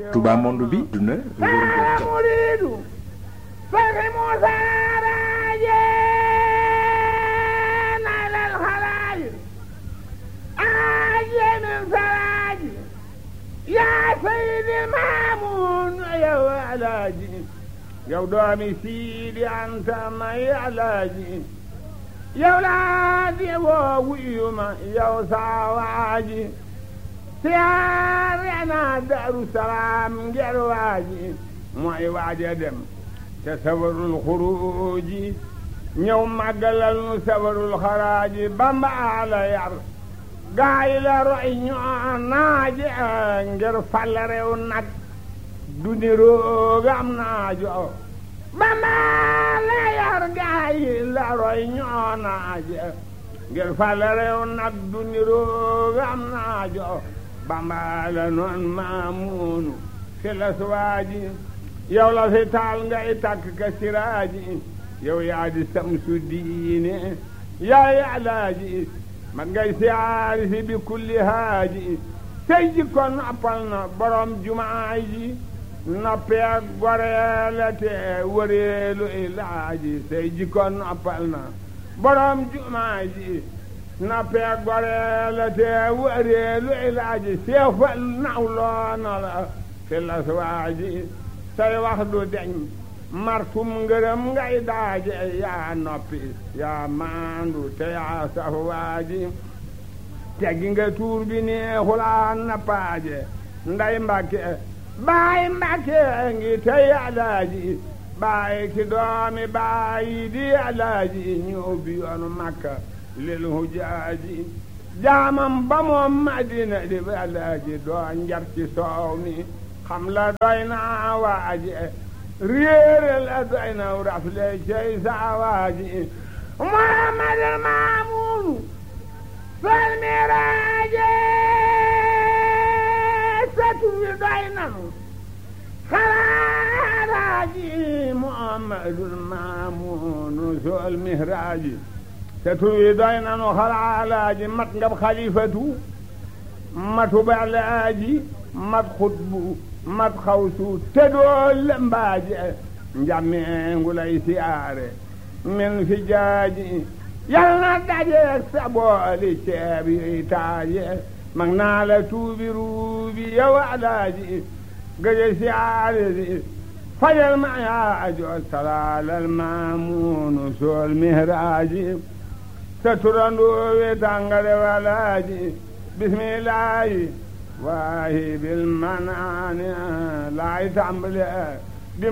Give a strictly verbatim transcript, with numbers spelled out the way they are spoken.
Touba monde bi duna muridu fekhi musaraje nailal khalaji aje min saraji ya sayyidi mamun ya alaji yow doomi siidi anta may alaji yow laa di woo wuyuma yow saawaaji siyaare naa Daaru Salaam ngir waaji mooy waaja dem te sawarul xuruuji ñëw màggalal nu sawarul xaraaji Bamba la yar gaay la roy ñoo naaje ngir fal rew nag du ni roogam naajo Bamba la yar gaay la roy ñoo naaje ngir fal rew nag du ni roogam naajo Bamba la noon Maamunu fi la suwaaji yow la fi taal ngay takk ka siraaji yow yaa di samsu diine yaa yaalaaji man ngay siyaari si bi kulli haaji tey jikko noppal na borom jumaa ji noppee goreele te wëreelu ilaaji tey jikko noppal na borom jumaa ji noppee goreele te wëreelu ilaaji seefal nawloona la fi la suwaaji say wax du deñ martum ngërëm ngay daaje yaa noppi yaa maandu te yaa saf waaji teggi nga tuur bi neexulaa nappaaje nday Mbàkke baay Mbàkke ngi tey alaaji baay ki doomi baay di alaaji ñu ubbi yoonu Makka lil hujaaji jaamam ba moom Madina di alaaji doo njar ci soow mi xam la doy naa waaji réere la doy na rafle cey saa waaji Muhammadul Maamunu fal miraaje satu wi doy nanu xalaalaaji Muhammadul Maamunu sol mihraaji satu wi doy nanu xalaalaaji mat ngab xalifatu matu balaaji mat xutbu mat xawsu te doo lembaaje njameengu lay siyaare min fi jaaji yal na dajeek sa booli ceeb yi taaje mag naa la tuubi ruubi yow alaaji gëje siyaare si fajal ma yaajo salaalal Maamunu sool mihraaji sa turandoowe tàngale walaaji bismillaahi waahi bil manaani laay tàmbale